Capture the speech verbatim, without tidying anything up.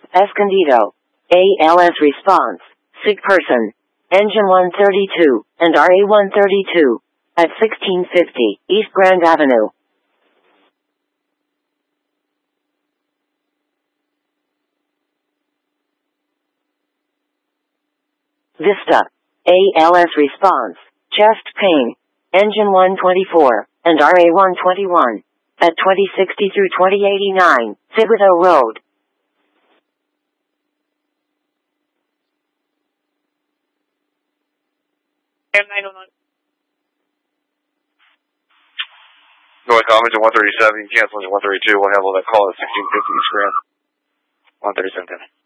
Escondido. A L S response. Sick person. Engine one thirty-two, and R A one thirty-two. At sixteen fifty, East Grand Avenue. Vista. A L S response. Chest pain. Engine one twenty-four, and R A one twenty-one. At twenty sixty through twenty eighty-nine, Thibodeau Road. North Engine one thirty-seven, cancel Engine one thirty-two, we'll handle that call at sixteen fifty East Grand. one thirty-seven.